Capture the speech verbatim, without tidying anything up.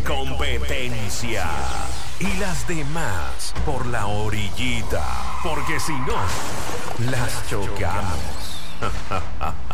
competencia. Y las demás por la orillita. Porque si no, las chocamos.